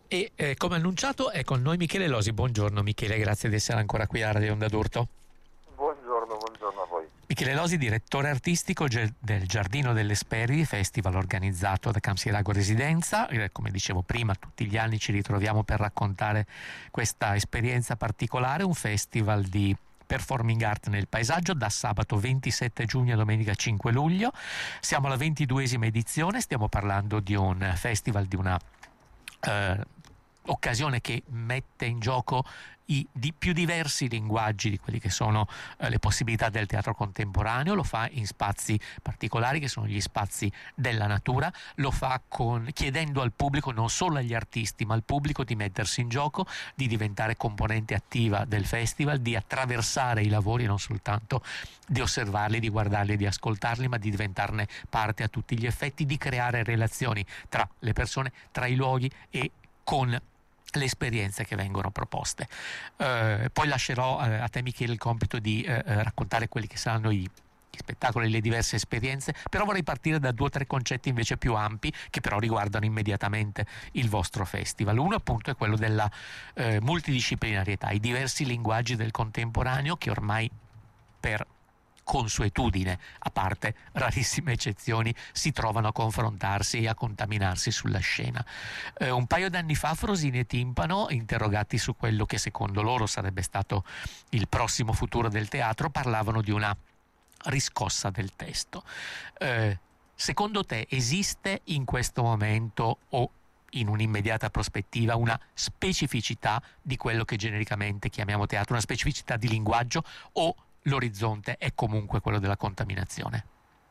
E come annunciato è con noi Michele Losi. Buongiorno Michele, grazie di essere ancora qui a Radio Onda d'Urto. Buongiorno a voi. Michele Losi, direttore artistico del Giardino delle Hesperidi, festival organizzato da Camsirago Residenza. Come dicevo prima, tutti gli anni ci ritroviamo per raccontare questa esperienza particolare, un festival di performing art nel paesaggio da sabato 27 giugno a domenica 5 luglio. Siamo alla 22esima edizione, stiamo parlando di un festival, di una occasione che mette in gioco di più diversi linguaggi di quelli che sono le possibilità del teatro contemporaneo. Lo fa in spazi particolari che sono gli spazi della natura, lo fa chiedendo al pubblico, non solo agli artisti ma al pubblico, di mettersi in gioco, di diventare componente attiva del festival, di attraversare i lavori, non soltanto di osservarli, di guardarli, di ascoltarli, ma di diventarne parte a tutti gli effetti, di creare relazioni tra le persone, tra i luoghi e con le esperienze che vengono proposte. Poi lascerò a te Michele il compito di raccontare quelli che saranno gli spettacoli, le diverse esperienze, però vorrei partire da 2 o 3 concetti invece più ampi che però riguardano immediatamente il vostro festival. Uno appunto è quello della multidisciplinarietà, i diversi linguaggi del contemporaneo che ormai per consuetudine, a parte rarissime eccezioni, si trovano a confrontarsi e a contaminarsi sulla scena. Un paio d'anni fa Frosini e Timpano, interrogati su quello che secondo loro sarebbe stato il prossimo futuro del teatro, parlavano di una riscossa del testo. Secondo te esiste in questo momento o in un'immediata prospettiva una specificità di quello che genericamente chiamiamo teatro, una specificità di linguaggio, o l'orizzonte è comunque quello della contaminazione?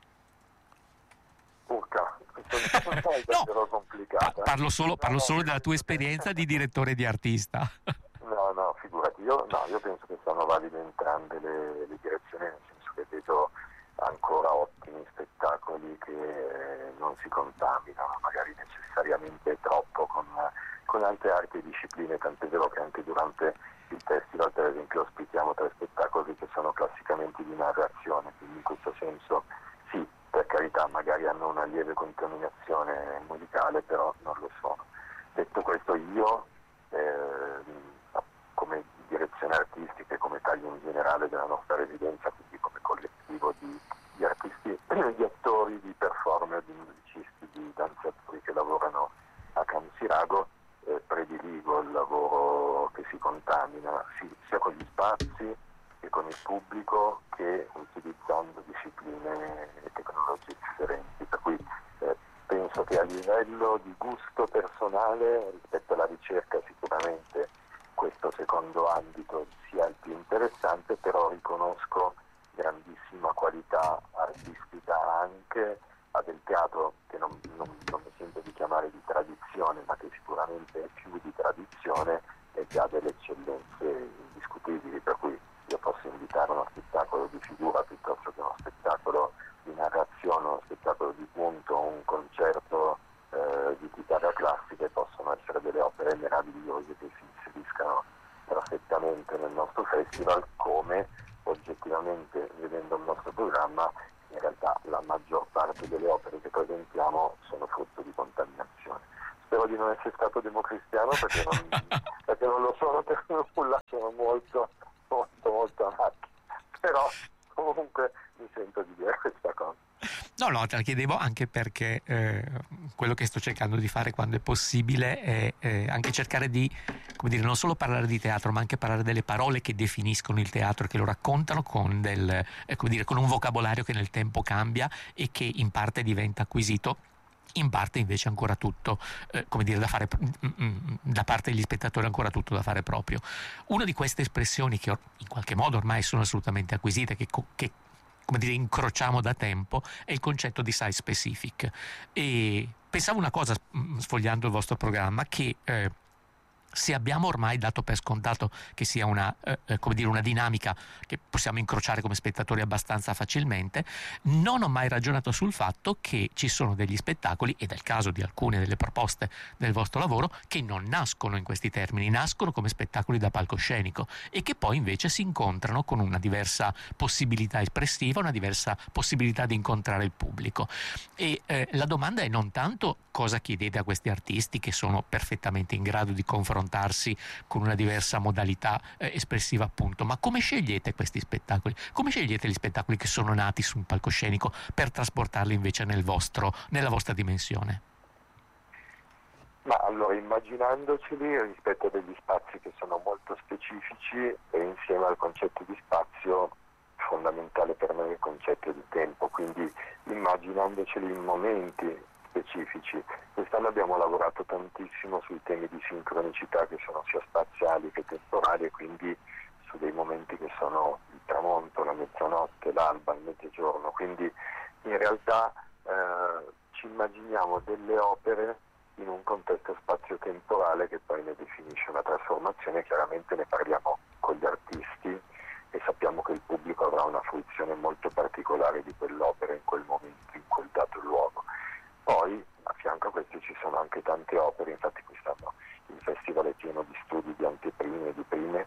Urca, questa domanda è davvero complicata. Parlo solo della tua esperienza di direttore e di artista. No, figurati, io penso che siano valide entrambe le direzioni, nel senso che vedo ancora ottimi spettacoli che non si contaminano, magari necessariamente troppo con altre arti e discipline, tant'è vero che anche durante il festival per esempio ospitiamo 3 spettacoli che sono classicamente di narrazione, quindi in questo senso sì, per carità, magari hanno una lieve contaminazione musicale, però non lo sono. Detto questo, io come direzione artistica e come taglio in generale della nostra residenza, quindi come collettivo di artisti, di attori, di performer, di musicisti, di danzatori che lavorano a Camsirago, prediligo il lavoro che si contamina sia con gli spazi che con il pubblico, che utilizzando discipline e tecnologie differenti, per cui penso che a livello di gusto personale rispetto alla ricerca sicuramente questo secondo ambito sia il più interessante, però riconosco grandissima qualità artistica anche a del teatro che non mi sento di chiamare di tradizione, ma che sicuramente è più di tradizione e che ha delle eccellenze indiscutibili, per cui io posso invitare uno spettacolo di figura piuttosto che uno spettacolo di narrazione, uno spettacolo di punto, un concerto di chitarra classica, e possono essere delle opere meravigliose che si inseriscano perfettamente nel nostro festival, come oggettivamente, vedendo il nostro programma, in realtà la maggior parte delle opere che presentiamo sono frutto di contaminazione. Spero di non essere stato democristiano perché non lo sono per nulla, sono molto amati, però comunque mi sento di dire questa cosa. No, te la chiedevo anche perché quello che sto cercando di fare quando è possibile è anche cercare di, come dire, non solo parlare di teatro, ma anche parlare delle parole che definiscono il teatro e che lo raccontano, con con un vocabolario che nel tempo cambia e che in parte diventa acquisito, in parte invece ancora tutto da fare da parte degli spettatori, ancora tutto da fare proprio. Una di queste espressioni che in qualche modo ormai sono assolutamente acquisite, che incrociamo da tempo, è il concetto di site specific. E pensavo una cosa, sfogliando il vostro programma, che se abbiamo ormai dato per scontato che sia una dinamica che possiamo incrociare come spettatori abbastanza facilmente, non ho mai ragionato sul fatto che ci sono degli spettacoli, ed è il caso di alcune delle proposte del vostro lavoro, che non nascono in questi termini, nascono come spettacoli da palcoscenico e che poi invece si incontrano con una diversa possibilità espressiva, una diversa possibilità di incontrare il pubblico. E la domanda è non tanto cosa chiedete a questi artisti che sono perfettamente in grado di confrontarsi con una diversa modalità espressiva, appunto, ma come scegliete questi spettacoli? Come scegliete gli spettacoli che sono nati su un palcoscenico per trasportarli invece nella vostra dimensione? Ma allora, immaginandoceli rispetto a degli spazi che sono molto specifici, e insieme al concetto di spazio fondamentale per me è il concetto di tempo, quindi immaginandoceli in momenti specifici. Quest'anno abbiamo lavorato tantissimo sui temi di sincronicità, che sono sia spaziali che temporali, e quindi su dei momenti che sono il tramonto, la mezzanotte, l'alba, il mezzogiorno. Quindi in realtà ci immaginiamo delle opere in un contesto spazio-temporale che poi ne definisce una trasformazione. Chiaramente ne parliamo con gli artisti e sappiamo che il pubblico avrà una fruizione molto particolare di quell'opera in quel momento, in quel dato luogo. Poi a fianco a queste ci sono anche tante opere, infatti quest'anno il festival è pieno di studi di anteprime e di prime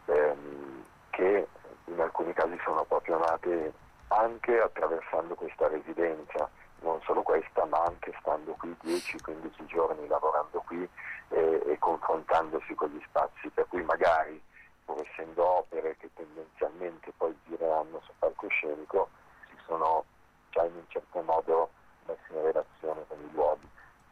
che in alcuni casi sono proprio nate anche attraversando questa residenza, non solo questa, ma anche stando qui 10-15 giorni lavorando qui e confrontandosi con gli spazi, per cui magari, pur essendo opere che tendenzialmente poi gireranno su palcoscenico, si sono già in un certo modo messi in relazione con i luoghi,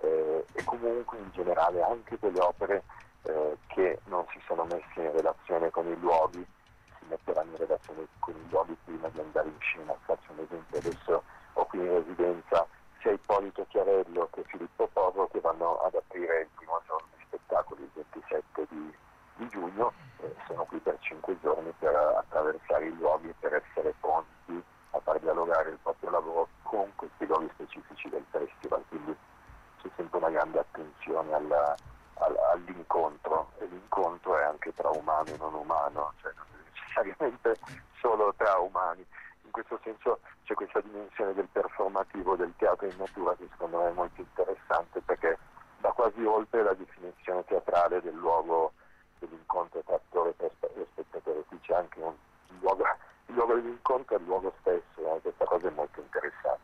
e comunque in generale anche quelle opere che non si sono messe in relazione con i luoghi si metteranno in relazione con i luoghi prima di andare in scena. Faccio un esempio: adesso ho qui in residenza sia Ippolito Chiarello che Filippo Porro, che vanno ad aprire il primo giorno di spettacoli, il 27 di giugno, sono qui per 5 giorni per attraversare i luoghi, per essere pronti a far dialogare il proprio lavoro con questi luoghi specifici del festival. Quindi c'è sempre una grande attenzione all'incontro, e l'incontro è anche tra umano e non umano, cioè non è necessariamente solo tra umani. In questo senso c'è questa dimensione del performativo del teatro in natura che secondo me è molto interessante, perché va quasi oltre la definizione teatrale del luogo dell'incontro tra attore e spettatore. Qui c'è anche il luogo dell'incontro, è il luogo stesso, questa cosa è molto interessante.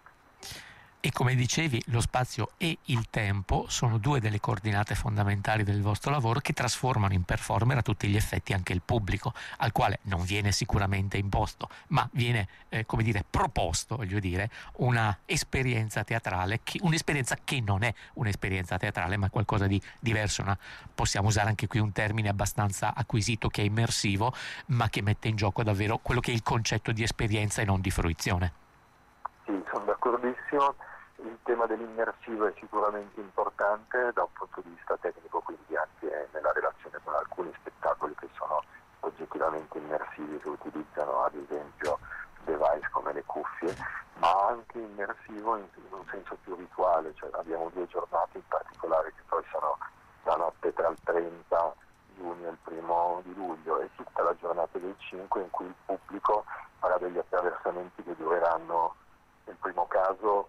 E come dicevi, lo spazio e il tempo sono due delle coordinate fondamentali del vostro lavoro, che trasformano in performer a tutti gli effetti anche il pubblico, al quale non viene sicuramente imposto, ma viene proposto, voglio dire, una esperienza teatrale, un'esperienza che non è un'esperienza teatrale, ma qualcosa di diverso. Possiamo usare anche qui un termine abbastanza acquisito, che è immersivo, ma che mette in gioco davvero quello che è il concetto di esperienza e non di fruizione. Sì, sono d'accordissimo. Il tema dell'immersivo è sicuramente importante da un punto di vista tecnico, quindi anche nella relazione con alcuni spettacoli che sono oggettivamente immersivi, che utilizzano ad esempio device come le cuffie, ma anche immersivo in un senso più rituale. Cioè abbiamo 2 giornate in particolare che poi sono la notte tra il 30 giugno e il 1 di luglio, e tutta la giornata del 5, in cui il pubblico farà degli attraversamenti che dureranno, nel primo caso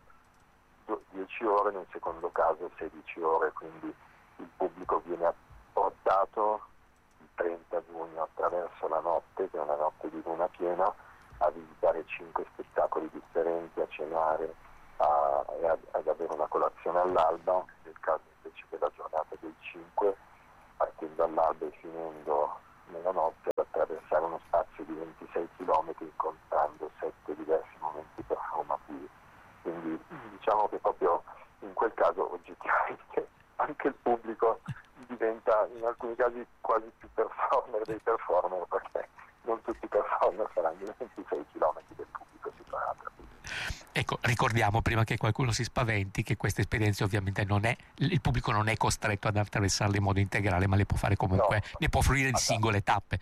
10 ore, nel secondo caso 16 ore, quindi il pubblico viene portato il 30 giugno attraverso la notte, che è una notte di luna piena, a visitare 5 spettacoli differenti, a cenare, ad avere una colazione all'alba. Nel caso invece della giornata del 5, partendo all'alba e finendo nella notte, ad attraversare uno spazio di 26 km incontrando 7 diversi momenti performativi. Quindi diciamo che proprio in quel caso oggettivamente anche il pubblico diventa in alcuni casi quasi più performer dei performer, perché non tutti i performer saranno i 26 km del pubblico si farà. Ecco, ricordiamo, prima che qualcuno si spaventi, che queste esperienze ovviamente il pubblico non è costretto ad attraversarle in modo integrale, ma le può fare comunque, no. Ne può fruire di singole tappe,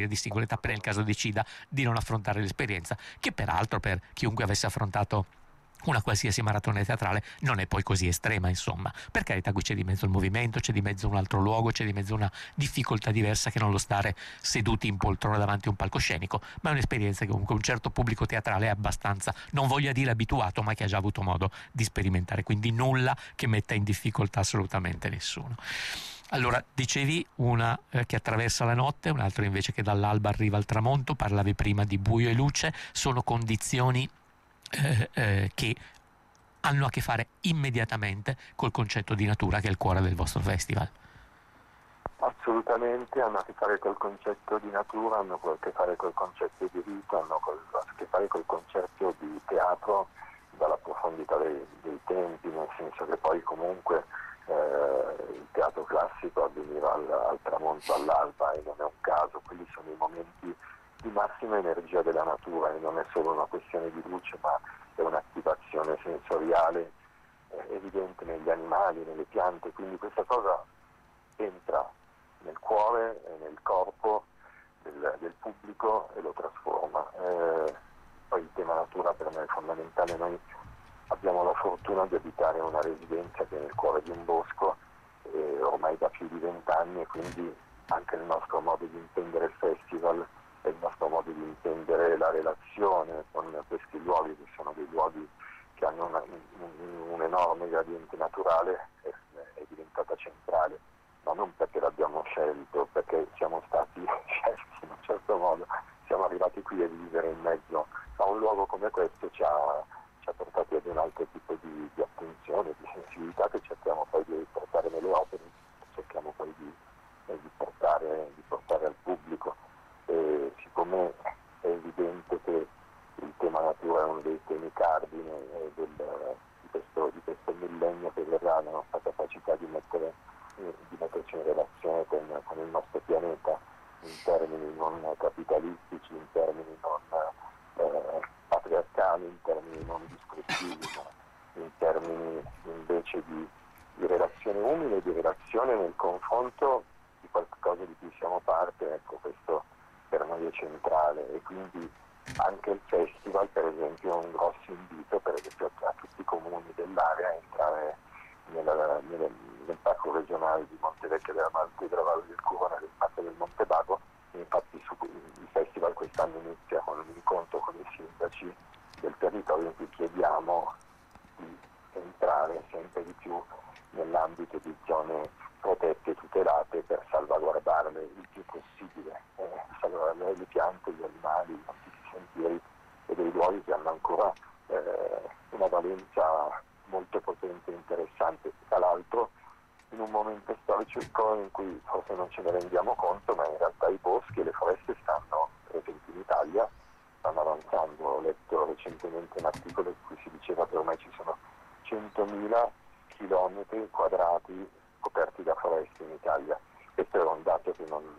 nel caso decida di non affrontare l'esperienza, che peraltro per chiunque avesse affrontato una qualsiasi maratona teatrale non è poi così estrema, insomma. Per carità, qui c'è di mezzo il movimento, c'è di mezzo un altro luogo, c'è di mezzo una difficoltà diversa che non lo stare seduti in poltrona davanti a un palcoscenico, ma è un'esperienza che comunque un certo pubblico teatrale è abbastanza, non voglio dire abituato, ma che ha già avuto modo di sperimentare, quindi nulla che metta in difficoltà assolutamente nessuno. Allora, dicevi una che attraversa la notte, un'altra invece che dall'alba arriva al tramonto, parlavi prima di buio e luce, sono condizioni che hanno a che fare immediatamente col concetto di natura che è il cuore del vostro festival. Assolutamente, hanno a che fare col concetto di natura, hanno a che fare col concetto di vita, hanno a che fare col concetto di teatro dalla profondità dei tempi, nel senso che poi comunque il teatro classico avveniva al tramonto, all'alba, e non è un caso, quelli sono i momenti di massima energia della natura, e non è solo una questione di luce, ma è un'attivazione sensoriale evidente negli animali, nelle piante, quindi questa cosa entra nel cuore e nel corpo del pubblico e lo trasforma. Poi il tema natura per me è fondamentale. Noi abbiamo la fortuna di abitare una residenza che è nel cuore di un bosco ormai da più di 20 anni, e quindi anche il nostro modo di intendere il festival e il nostro modo di intendere la relazione con questi luoghi, che sono dei luoghi che hanno un enorme gradiente naturale, è diventata centrale, ma non perché l'abbiamo scelto, perché siamo stati scelti in un certo modo, siamo arrivati qui a vivere in mezzo a un luogo come questo, ci ha portati ad un altro tipo di attenzione, di sensibilità che cerchiamo poi di portare nelle opere, cerchiamo poi di portare al pubblico. E siccome è evidente che il tema natura è uno dei temi cardine di questo millennio che verrà, la nostra capacità di metterci in relazione con il nostro pianeta in termini non capitalistici, in termini non patriarcali, in termini non distruttivi, ma in termini invece di relazione umile, di relazione nel confronto di qualcosa di cui siamo parte. Ecco, questo per noi è centrale, e quindi anche il festival, per esempio, è un grosso invito, per esempio, a tutti i comuni dell'area a entrare nel parco regionale di Montevecchia della Valle del Curone, del Parco del Montebago. Infatti il festival quest'anno inizia con un incontro con i sindaci del territorio in cui chiediamo di entrare sempre di più nell'ambito di zone protette e tutelate per salvaguardarle il più possibile, salvaguardare le piante, gli animali, i nostri sentieri e dei luoghi che hanno ancora una valenza molto potente e interessante. Tra l'altro in un momento storico in cui forse non ce ne rendiamo conto, ma in realtà i boschi e le foreste stanno presenti in Italia, stanno avanzando. Ho letto recentemente un articolo in cui si diceva che ormai ci sono 100.000 chilometri quadrati coperti da foreste in Italia. Questo era un dato che non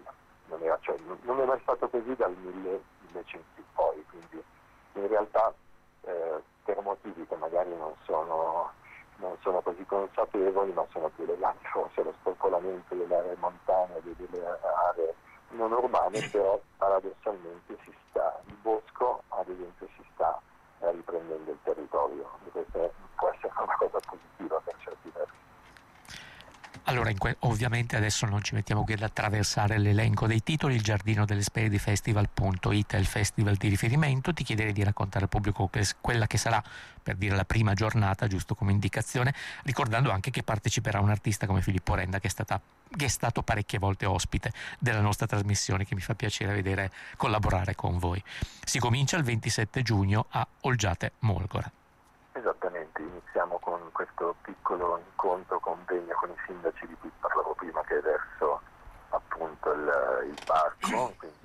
è mai stato così dal 1100 in poi, quindi in realtà per motivi che magari non sono così consapevoli, ma sono più legati forse allo spopolamento delle aree montane e delle aree non urbane, però paradossalmente il bosco ad esempio si sta riprendendo il territorio, e questo può essere una cosa positiva per certi versi. Allora, ovviamente adesso non ci mettiamo qui ad attraversare l'elenco dei titoli. Il Giardino delle Speridi Festival.it è il festival di riferimento. Ti chiederei di raccontare al pubblico quella che sarà, per dire, la prima giornata, giusto come indicazione, ricordando anche che parteciperà un artista come Filippo Renda, che è stato parecchie volte ospite della nostra trasmissione, che mi fa piacere vedere collaborare con voi. Si comincia il 27 giugno a Olgiate Molgora. Esattamente, iniziamo con questo piccolo incontro, convegno con i sindaci di cui parlavo prima, che è verso appunto il parco, quindi